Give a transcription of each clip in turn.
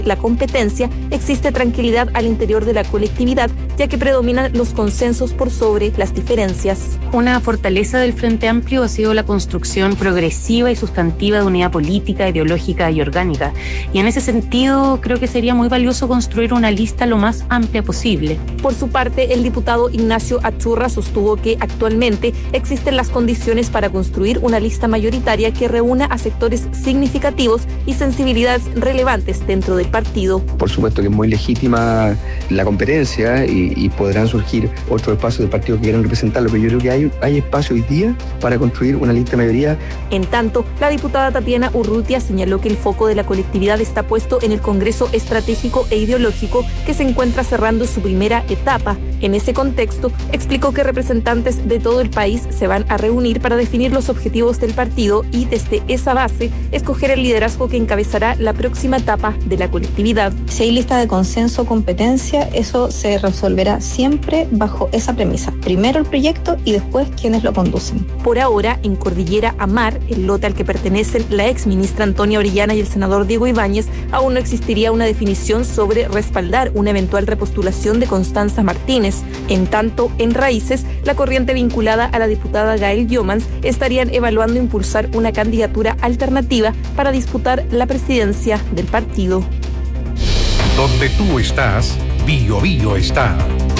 la competencia, existe tranquilidad al interior de la colectividad, ya que predominan los consensos por sobre las diferencias. Una fortaleza del Frente Amplio ha sido la construcción progresiva y sustantiva de unidad política, ideológica y orgánica. Y en ese sentido, creo que sería muy valioso construir una lista lo más amplia posible. Por su parte, el diputado Ignacio Achurra sostuvo que actualmente existen las condiciones para construir una lista mayoritaria que reúna a sectores significativos y sensibilidades relevantes dentro del partido. Por supuesto que es muy legítima la competencia y podrán surgir otros espacios del partido que quieran representarlo, pero yo creo que hay espacio hoy día para construir una lista de mayoría. En tanto, la diputada Tatiana Urrutia señaló que el foco de la colectividad está puesto en el Congreso Estratégico e Ideológico que se encuentra cerrando su primera etapa. En ese contexto, explicó que representantes de todo el país se van a reunir para definir los objetivos del partido y desde esa base escoger el liderazgo que encabezará la próxima etapa de la colectividad. Si hay lista de consenso o competencia, eso se resolverá siempre bajo esa premisa. Primero el proyecto y después quienes lo conducen. Por ahora, en Cordillera Amar, el lote al que pertenecen la exministra Antonia Orellana y el senador Diego Ibáñez, aún no existiría una definición sobre respaldar una eventual repostulación de Constanza Martínez. En tanto, en Raíces, la corriente vinculada a la diputada Gael Llomans estarían evaluando impulsar una candidatura alternativa para disputar la presidencia del partido. Donde tú estás, Bio Bio está.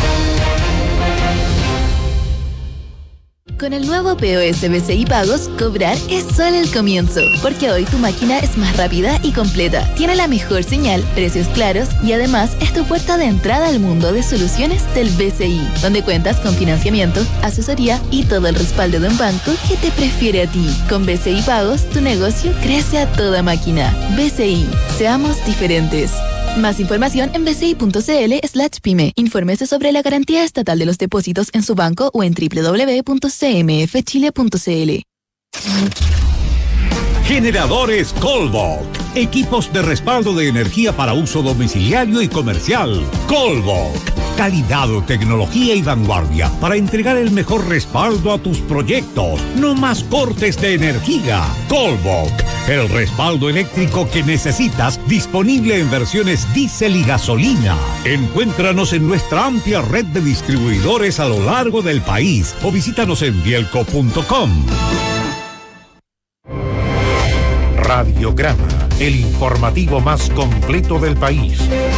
Con el nuevo POS BCI Pagos, cobrar es solo el comienzo, porque hoy tu máquina es más rápida y completa, tiene la mejor señal, precios claros y además es tu puerta de entrada al mundo de soluciones del BCI, donde cuentas con financiamiento, asesoría y todo el respaldo de un banco que te prefiere a ti. Con BCI Pagos, tu negocio crece a toda máquina. BCI, seamos diferentes. Más información en bci.cl/pyme. Infórmese sobre la garantía estatal de los depósitos en su banco o en www.cmfchile.cl. Generadores Colbok. Equipos de respaldo de energía para uso domiciliario y comercial. Colbok. Calidad, tecnología y vanguardia para entregar el mejor respaldo a tus proyectos. No más cortes de energía. Colbok. El respaldo eléctrico que necesitas, disponible en versiones diésel y gasolina. Encuéntranos en nuestra amplia red de distribuidores a lo largo del país o visítanos en bielco.com. Radiograma, el informativo más completo del país.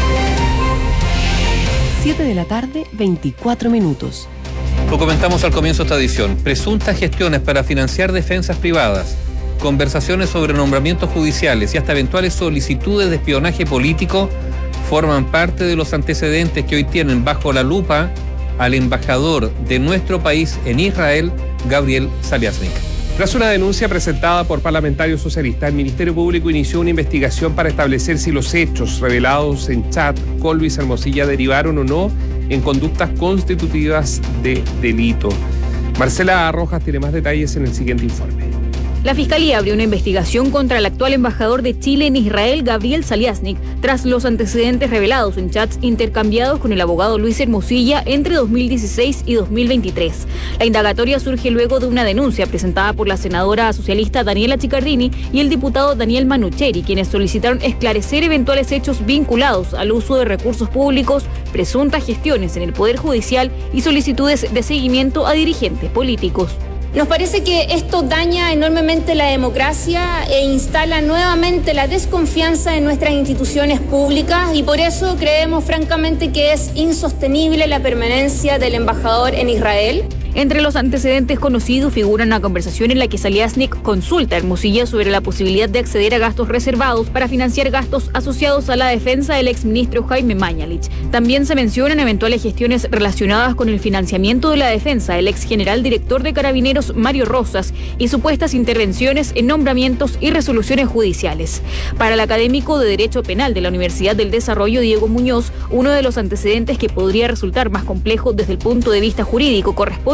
7:24 p.m. Lo comentamos al comienzo de esta edición. Presuntas gestiones para financiar defensas privadas, conversaciones sobre nombramientos judiciales y hasta eventuales solicitudes de espionaje político forman parte de los antecedentes que hoy tienen bajo la lupa al embajador de nuestro país en Israel, Gabriel Saliasnik. Tras una denuncia presentada por parlamentarios socialistas, el Ministerio Público inició una investigación para establecer si los hechos revelados en chat con Luis Hermosilla derivaron o no en conductas constitutivas de delito. Marcela Rojas tiene más detalles en el siguiente informe. La Fiscalía abrió una investigación contra el actual embajador de Chile en Israel, Gabriel Saliasnik, tras los antecedentes revelados en chats intercambiados con el abogado Luis Hermosilla entre 2016 y 2023. La indagatoria surge luego de una denuncia presentada por la senadora socialista Daniela Chiccardini y el diputado Daniel Manucheri, quienes solicitaron esclarecer eventuales hechos vinculados al uso de recursos públicos, presuntas gestiones en el Poder Judicial y solicitudes de seguimiento a dirigentes políticos. Nos parece que esto daña enormemente la democracia e instala nuevamente la desconfianza en nuestras instituciones públicas y por eso creemos francamente que es insostenible la permanencia del embajador en Israel. Entre los antecedentes conocidos figura una conversación en la que Saliasnik consulta a Hermosilla sobre la posibilidad de acceder a gastos reservados para financiar gastos asociados a la defensa del exministro Jaime Mañalich. También se mencionan eventuales gestiones relacionadas con el financiamiento de la defensa del ex general director de Carabineros Mario Rosas y supuestas intervenciones en nombramientos y resoluciones judiciales. Para el académico de Derecho Penal de la Universidad del Desarrollo, Diego Muñoz, uno de los antecedentes que podría resultar más complejo desde el punto de vista jurídico corresponde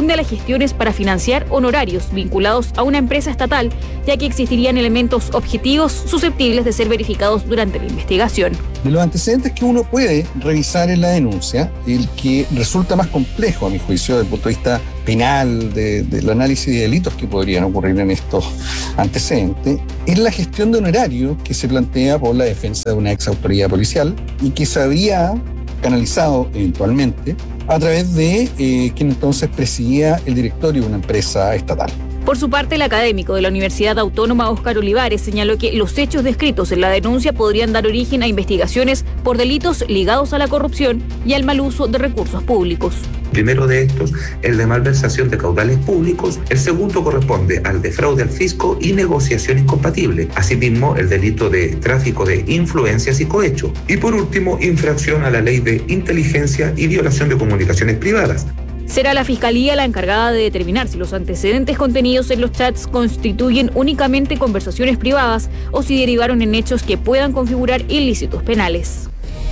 corresponde a las gestiones para financiar honorarios vinculados a una empresa estatal, ya que existirían elementos objetivos susceptibles de ser verificados durante la investigación. De los antecedentes que uno puede revisar en la denuncia, el que resulta más complejo, a mi juicio, desde el punto de vista penal, del análisis de delitos que podrían ocurrir en estos antecedentes, es la gestión de honorarios que se plantea por la defensa de una ex autoridad policial y que se habría canalizado eventualmente a través de quien entonces presidía el directorio de una empresa estatal. Por su parte, el académico de la Universidad Autónoma, Óscar Olivares, señaló que los hechos descritos en la denuncia podrían dar origen a investigaciones por delitos ligados a la corrupción y al mal uso de recursos públicos. Primero de estos, el de malversación de caudales públicos. El segundo corresponde al de fraude al fisco y negociación incompatible. Asimismo, el delito de tráfico de influencias y cohecho. Y por último, infracción a la ley de inteligencia y violación de comunicaciones privadas. Será la Fiscalía la encargada de determinar si los antecedentes contenidos en los chats constituyen únicamente conversaciones privadas o si derivaron en hechos que puedan configurar ilícitos penales.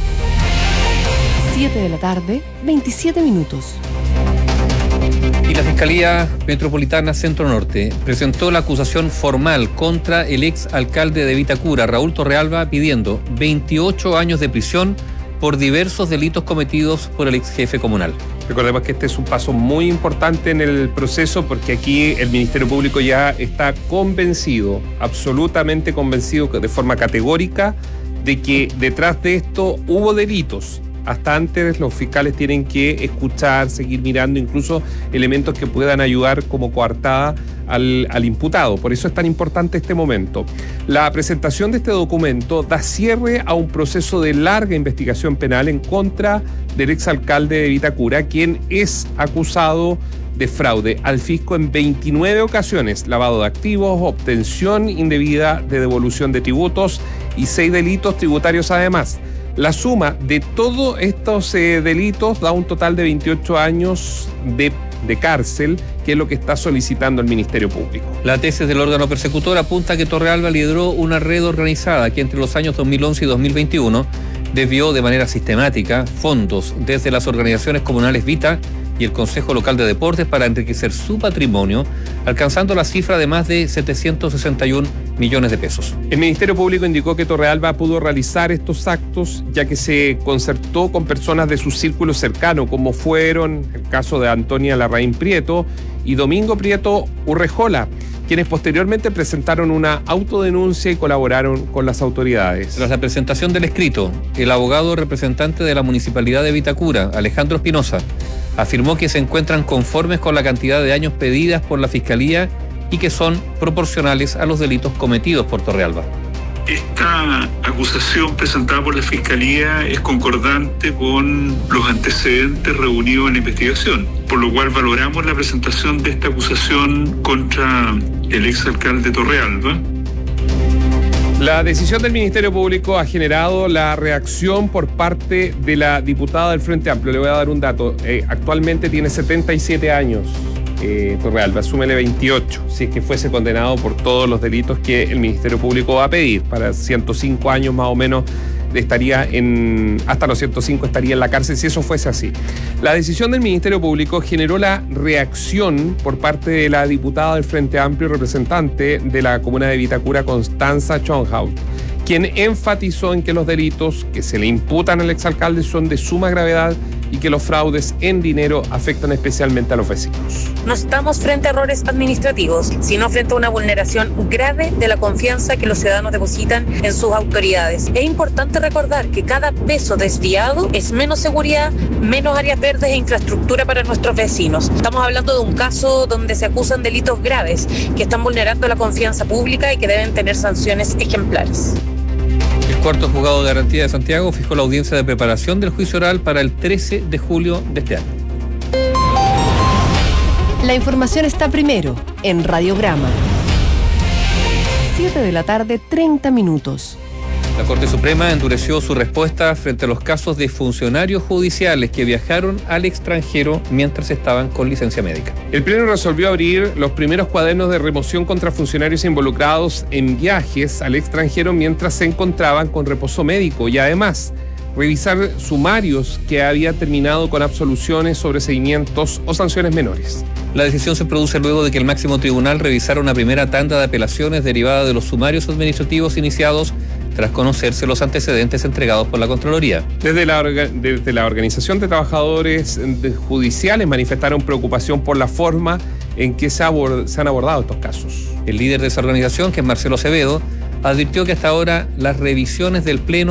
7 de la tarde, 27 minutos. Y la Fiscalía Metropolitana Centro Norte presentó la acusación formal contra el ex alcalde de Vitacura, Raúl Torrealba, pidiendo 28 años de prisión por diversos delitos cometidos por el ex jefe comunal. Recordemos que este es un paso muy importante en el proceso porque aquí el Ministerio Público ya está convencido, absolutamente convencido de forma categórica de que detrás de esto hubo delitos. Hasta antes los fiscales tienen que escuchar, seguir mirando incluso elementos que puedan ayudar como coartada al imputado. Por eso es tan importante este momento. La presentación de este documento da cierre a un proceso de larga investigación penal en contra del exalcalde de Vitacura, quien es acusado de fraude al fisco en 29 ocasiones, lavado de activos, obtención indebida de devolución de tributos y 6 delitos tributarios además. La suma de todos estos delitos da un total de 28 años de cárcel, que es lo que está solicitando el Ministerio Público. La tesis del órgano persecutor apunta a que Torrealba lideró una red organizada que entre los años 2011 y 2021 desvió de manera sistemática fondos desde las organizaciones comunales Vita y el Consejo Local de Deportes para enriquecer su patrimonio, alcanzando la cifra de más de 761 millones de pesos. El Ministerio Público indicó que Torrealba pudo realizar estos actos ya que se concertó con personas de su círculo cercano, como fueron el caso de Antonia Larraín Prieto y Domingo Prieto Urrejola, quienes posteriormente presentaron una autodenuncia y colaboraron con las autoridades. Tras la presentación del escrito, el abogado representante de la Municipalidad de Vitacura, Alejandro Espinosa, afirmó que se encuentran conformes con la cantidad de años pedidas por la Fiscalía y que son proporcionales a los delitos cometidos por Torrealba. Esta acusación presentada por la Fiscalía es concordante con los antecedentes reunidos en la investigación, por lo cual valoramos la presentación de esta acusación contra el exalcalde Torrealba. La decisión del Ministerio Público ha generado la reacción por parte de la diputada del Frente Amplio. Le voy a dar un dato. Actualmente tiene 77 años. Torrealba, súmele 28, si es que fuese condenado por todos los delitos que el Ministerio Público va a pedir. Para 105 años más o menos estaría hasta los 105 estaría en la cárcel si eso fuese así. La decisión del Ministerio Público generó la reacción por parte de la diputada del Frente Amplio, representante de la comuna de Vitacura, Constanza Schönhaus, quien enfatizó en que los delitos que se le imputan al exalcalde son de suma gravedad y que los fraudes en dinero afectan especialmente a los vecinos. No estamos frente a errores administrativos, sino frente a una vulneración grave de la confianza que los ciudadanos depositan en sus autoridades. Es importante recordar que cada peso desviado es menos seguridad, menos áreas verdes e infraestructura para nuestros vecinos. Estamos hablando de un caso donde se acusan delitos graves que están vulnerando la confianza pública y que deben tener sanciones ejemplares. El cuarto juzgado de garantía de Santiago fijó la audiencia de preparación del juicio oral para el 13 de julio de este año. La información está primero en Radiograma. 7 de la tarde, 30 minutos. La Corte Suprema endureció su respuesta frente a los casos de funcionarios judiciales que viajaron al extranjero mientras estaban con licencia médica. El Pleno resolvió abrir los primeros cuadernos de remoción contra funcionarios involucrados en viajes al extranjero mientras se encontraban con reposo médico y además revisar sumarios que había terminado con absoluciones, sobreseimientos o sanciones menores. La decisión se produce luego de que el máximo tribunal revisara una primera tanda de apelaciones derivada de los sumarios administrativos iniciados tras conocerse los antecedentes entregados por la Contraloría. Desde la Organización de Trabajadores Judiciales manifestaron preocupación por la forma en que se han abordado estos casos. El líder de esa organización, que es Marcelo Acevedo, advirtió que hasta ahora las revisiones del Pleno